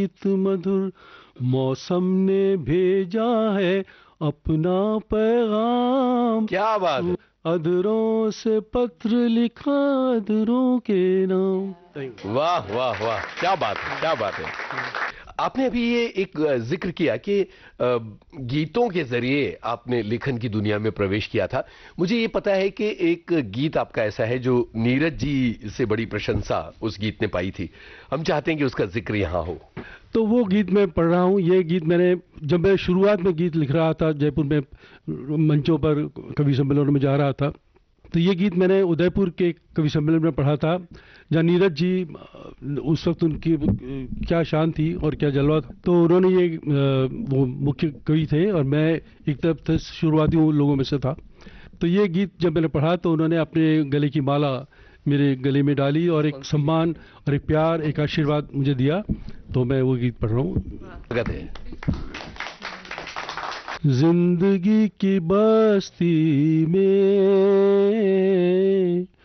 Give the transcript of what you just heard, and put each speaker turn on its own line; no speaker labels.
गीत मधुर मौसम ने भेजा है अपना पैगाम।
क्या बात है।
अधरों से पत्र लिखा अधरों के नाम।
वाह वाह वाह, क्या बात है, क्या बात है। आपने अभी ये एक जिक्र किया कि गीतों के जरिए आपने लेखन की दुनिया में प्रवेश किया था। मुझे ये पता है कि एक गीत आपका ऐसा है जो नीरज जी से बड़ी प्रशंसा उस गीत ने पाई थी। हम चाहते हैं कि उसका जिक्र यहाँ हो।
तो वो गीत मैं पढ़ रहा हूँ। ये गीत मैंने जब मैं शुरुआत में गीत लिख रहा था, जयपुर में मंचों पर कवि सम्मेलनों में जा रहा था, तो ये गीत मैंने उदयपुर के कवि सम्मेलन में पढ़ा था, जहाँ नीरज जी उस वक्त उनकी क्या शान थी और क्या जलवा था। तो उन्होंने ये वो मुख्य कवि थे और मैं एक तरफ से शुरुआती लोगों में से था। तो ये गीत जब मैंने पढ़ा तो उन्होंने अपने गले की माला मेरे गले में डाली और एक सम्मान और एक प्यार, एक आशीर्वाद मुझे दिया। तो मैं वो गीत पढ़ रहा हूँ। जिंदगी की बस्ती में